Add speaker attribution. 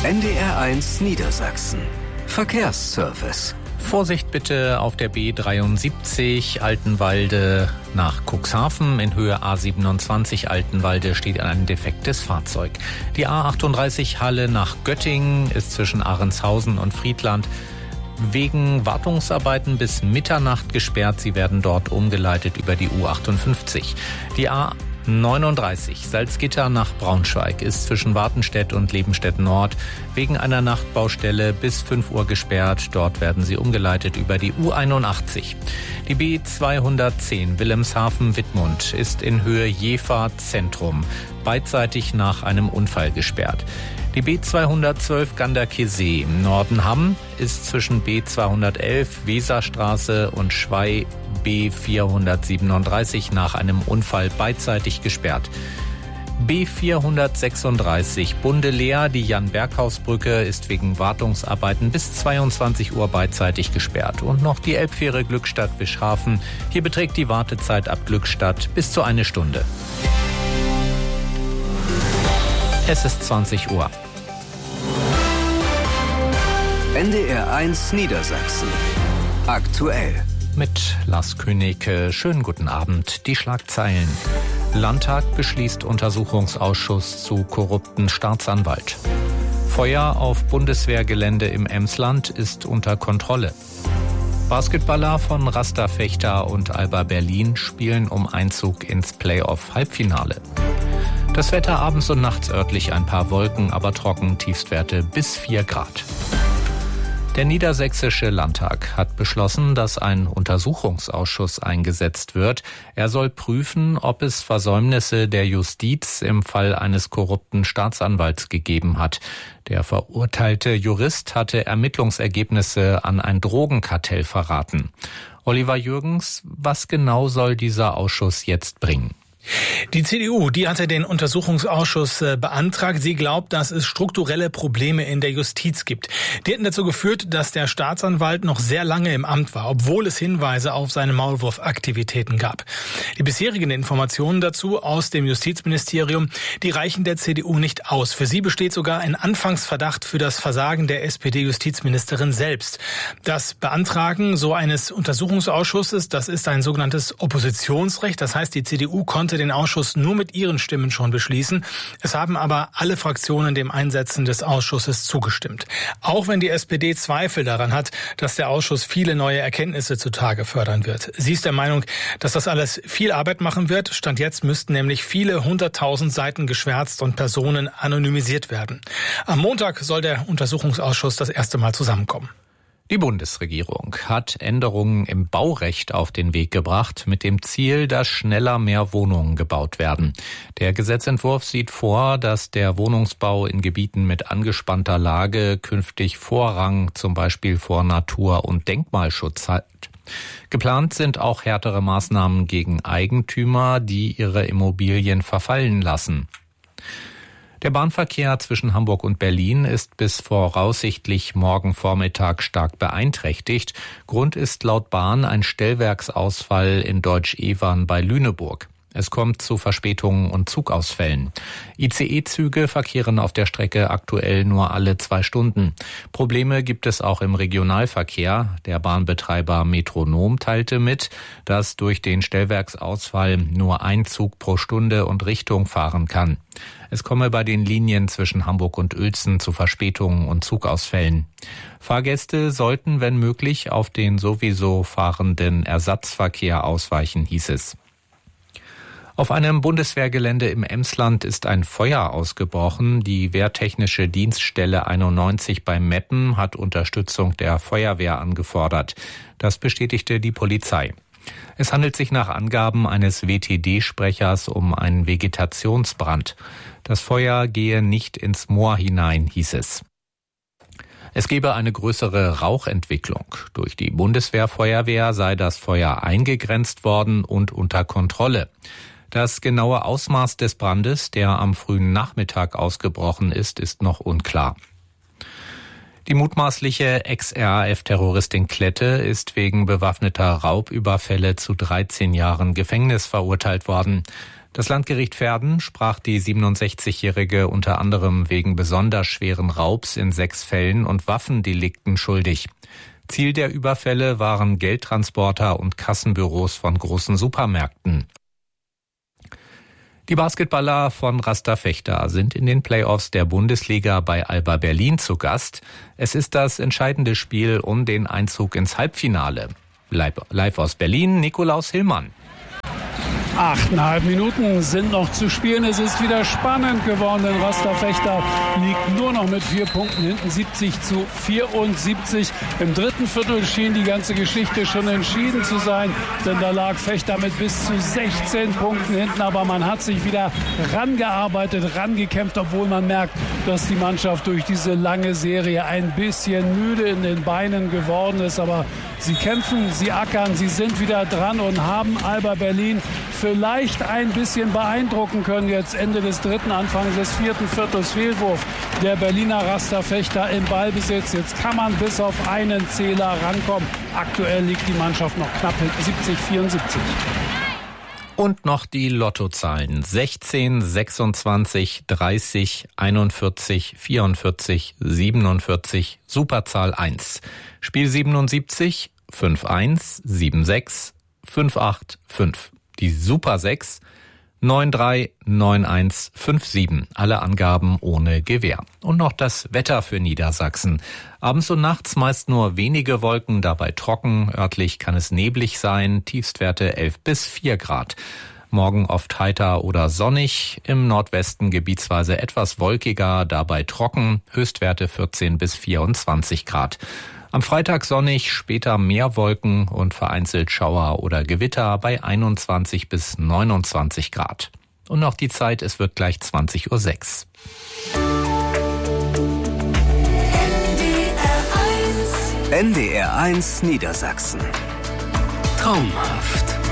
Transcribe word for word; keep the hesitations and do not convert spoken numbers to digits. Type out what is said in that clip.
Speaker 1: N D R eins Niedersachsen. Verkehrsservice.
Speaker 2: Vorsicht bitte auf der B dreiundsiebzig Altenwalde nach Cuxhaven. In Höhe A siebenundzwanzig Altenwalde steht ein defektes Fahrzeug. Die A achtunddreißig Halle nach Göttingen ist zwischen Ahrenshausen und Friedland wegen Wartungsarbeiten bis Mitternacht gesperrt. Sie werden dort umgeleitet über die U achtundfünfzig. Die A neununddreißig Salzgitter nach Braunschweig ist zwischen Wartenstedt und Lebenstedt Nord wegen einer Nachtbaustelle bis fünf Uhr gesperrt. Dort werden sie umgeleitet über die U einundachtzig. Die B zweihundertzehn Wilhelmshaven-Wittmund ist in Höhe Jever Zentrum beidseitig nach einem Unfall gesperrt. Die B zweihundertzwölf Ganderkesee im Norden Hamm ist zwischen B zweihundertelf Weserstraße und Schwei B vierhundertsiebenunddreißig nach einem Unfall beidseitig gesperrt. B vierhundertsechsunddreißig Bundeleer, die Jan-Berghaus-Brücke, ist wegen Wartungsarbeiten bis zweiundzwanzig Uhr beidseitig gesperrt. Und noch die Elbfähre Glückstadt-Wischhafen. Hier beträgt die Wartezeit ab Glückstadt bis zu eine Stunde. Es ist zwanzig Uhr.
Speaker 1: N D R eins Niedersachsen. Aktuell.
Speaker 2: Mit Lars Königke. Schönen guten Abend. Die Schlagzeilen. Landtag beschließt Untersuchungsausschuss zu korrupten Staatsanwalt. Feuer auf Bundeswehrgelände im Emsland ist unter Kontrolle. Basketballer von Rasterfechter und Alba Berlin spielen um Einzug ins Playoff-Halbfinale. Das Wetter abends und nachts örtlich ein paar Wolken, aber trocken, Tiefstwerte bis vier Grad. Der Niedersächsische Landtag hat beschlossen, dass ein Untersuchungsausschuss eingesetzt wird. Er soll prüfen, ob es Versäumnisse der Justiz im Fall eines korrupten Staatsanwalts gegeben hat. Der verurteilte Jurist hatte Ermittlungsergebnisse an ein Drogenkartell verraten. Oliver Jürgens, was genau soll dieser Ausschuss jetzt bringen?
Speaker 3: Die C D U, die hatte den Untersuchungsausschuss äh, beantragt. Sie glaubt, dass es strukturelle Probleme in der Justiz gibt. Die hätten dazu geführt, dass der Staatsanwalt noch sehr lange im Amt war, obwohl es Hinweise auf seine Maulwurfaktivitäten gab. Die bisherigen Informationen dazu aus dem Justizministerium, die reichen der C D U nicht aus. Für sie besteht sogar ein Anfangsverdacht für das Versagen der S P D-Justizministerin selbst. Das Beantragen so eines Untersuchungsausschusses, das ist ein sogenanntes Oppositionsrecht. Das heißt, die C D U konnte den Ausschuss nur mit ihren Stimmen schon beschließen. Es haben aber alle Fraktionen dem Einsetzen des Ausschusses zugestimmt. Auch wenn die S P D Zweifel daran hat, dass der Ausschuss viele neue Erkenntnisse zutage fördern wird. Sie ist der Meinung, dass das alles viel Arbeit machen wird. Stand jetzt müssten nämlich viele hunderttausend Seiten geschwärzt und Personen anonymisiert werden. Am Montag soll der Untersuchungsausschuss das erste Mal zusammenkommen.
Speaker 2: Die Bundesregierung hat Änderungen im Baurecht auf den Weg gebracht, mit dem Ziel, dass schneller mehr Wohnungen gebaut werden. Der Gesetzentwurf sieht vor, dass der Wohnungsbau in Gebieten mit angespannter Lage künftig Vorrang, zum Beispiel vor Natur- und Denkmalschutz hat. Geplant sind auch härtere Maßnahmen gegen Eigentümer, die ihre Immobilien verfallen lassen. Der Bahnverkehr zwischen Hamburg und Berlin ist bis voraussichtlich morgen Vormittag stark beeinträchtigt. Grund ist laut Bahn ein Stellwerksausfall in Deutsch-Evern bei Lüneburg. Es kommt zu Verspätungen und Zugausfällen. I C E-Züge verkehren auf der Strecke aktuell nur alle zwei Stunden. Probleme gibt es auch im Regionalverkehr. Der Bahnbetreiber Metronom teilte mit, dass durch den Stellwerksausfall nur ein Zug pro Stunde und Richtung fahren kann. Es komme bei den Linien zwischen Hamburg und Uelzen zu Verspätungen und Zugausfällen. Fahrgäste sollten, wenn möglich, auf den sowieso fahrenden Ersatzverkehr ausweichen, hieß es. Auf einem Bundeswehrgelände im Emsland ist ein Feuer ausgebrochen. Die Wehrtechnische Dienststelle einundneunzig bei Meppen hat Unterstützung der Feuerwehr angefordert. Das bestätigte die Polizei. Es handelt sich nach Angaben eines W T D-Sprechers um einen Vegetationsbrand. Das Feuer gehe nicht ins Moor hinein, hieß es. Es gebe eine größere Rauchentwicklung. Durch die Bundeswehrfeuerwehr sei das Feuer eingegrenzt worden und unter Kontrolle. Das genaue Ausmaß des Brandes, der am frühen Nachmittag ausgebrochen ist, ist noch unklar. Die mutmaßliche Ex-R A F-Terroristin Klette ist wegen bewaffneter Raubüberfälle zu dreizehn Jahren Gefängnis verurteilt worden. Das Landgericht Verden sprach die siebenundsechzigjährige unter anderem wegen besonders schweren Raubs in sechs Fällen und Waffendelikten schuldig. Ziel der Überfälle waren Geldtransporter und Kassenbüros von großen Supermärkten. Die Basketballer von Rasta Vechta sind in den Playoffs der Bundesliga bei Alba Berlin zu Gast. Es ist das entscheidende Spiel um den Einzug ins Halbfinale. Live aus Berlin, Nikolaus Hillmann.
Speaker 4: Achteinhalb Minuten sind noch zu spielen. Es ist wieder spannend geworden, denn Rasta Vechta liegt nur noch mit vier Punkten hinten, siebzig zu vierundsiebzig. Im dritten Viertel schien die ganze Geschichte schon entschieden zu sein, denn da lag Vechta mit bis zu sechzehn Punkten hinten. Aber man hat sich wieder rangearbeitet, rangekämpft, obwohl man merkt, dass die Mannschaft durch diese lange Serie ein bisschen müde in den Beinen geworden ist. Aber sie kämpfen, sie ackern, sie sind wieder dran und haben Alba Berlin vielleicht ein bisschen beeindrucken können. Jetzt Ende des dritten, Anfang des vierten Viertels Fehlwurf der Berliner Rasta Vechta im Ballbesitz. Jetzt kann man bis auf einen Zähler rankommen. Aktuell liegt die Mannschaft noch knapp hinten, siebzig vierundsiebzig.
Speaker 2: Und noch die Lottozahlen. sechzehn, sechsundzwanzig, dreißig, einundvierzig, vierundvierzig, siebenundvierzig, Superzahl eins. Spiel siebenundsiebzig, fünf eins, sieben sechs, fünf acht fünf. Die Super sechs, neun drei, neun eins, fünf sieben. Alle Angaben ohne Gewähr. Und noch das Wetter für Niedersachsen. Abends und nachts meist nur wenige Wolken, dabei trocken. Örtlich kann es neblig sein. Tiefstwerte elf bis vier Grad. Morgen oft heiter oder sonnig. Im Nordwesten gebietsweise etwas wolkiger, dabei trocken. Höchstwerte vierzehn bis vierundzwanzig Grad. Am Freitag sonnig, später mehr Wolken und vereinzelt Schauer oder Gewitter bei einundzwanzig bis neunundzwanzig Grad. Und noch die Zeit, es wird gleich zwanzig Uhr sechs.
Speaker 1: N D R eins Niedersachsen. Traumhaft.